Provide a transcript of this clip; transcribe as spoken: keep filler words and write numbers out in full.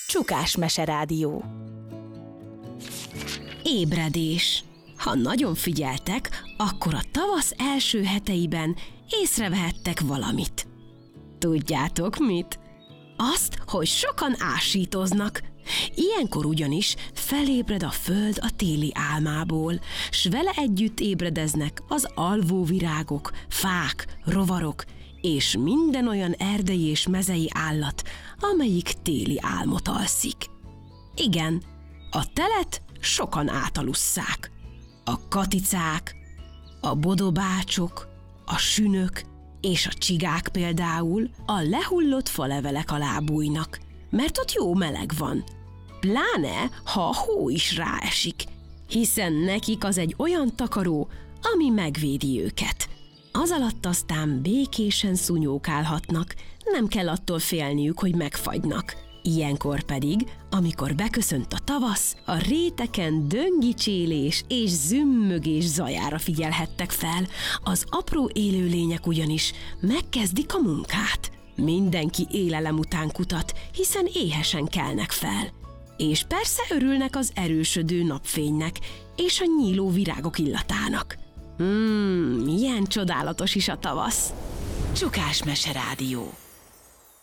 Csukás Meserádió. Ébredés. Ha nagyon figyeltek, akkor a tavasz első heteiben észrevehettek valamit. Tudjátok mit? Azt, hogy sokan ásítoznak. Ilyenkor ugyanis felébred a föld a téli álmából, s vele együtt ébredeznek az alvó virágok, fák, rovarok, és minden olyan erdei és mezei állat, amelyik téli álmot alszik. Igen, a telet sokan átalusszák. A katicák, a bodobácsok, a sünök és a csigák például a lehullott falevelek alá bújnak, mert ott jó meleg van. Pláne, ha a hó is ráesik, hiszen nekik az egy olyan takaró, ami megvédi őket. Az alatt aztán békésen szúnyókálhatnak, nem kell attól félniük, hogy megfagynak. Ilyenkor pedig, amikor beköszönt a tavasz, a réteken döngicsélés és zümmögés zajára figyelhettek fel, az apró élőlények ugyanis megkezdik a munkát. Mindenki élelem után kutat, hiszen éhesen kelnek fel. És persze örülnek az erősödő napfénynek és a nyíló virágok illatának. Hmm, milyen csodálatos is a tavasz! Csukás Meserádió.